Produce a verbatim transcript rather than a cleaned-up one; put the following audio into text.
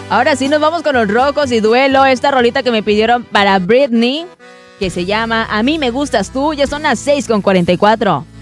Ahora sí nos vamos con los rojos y duelo. Esta rolita que me pidieron para Britney, que se llama A mí me gustas tú. Ya son las seis con cuarenta y cuatro.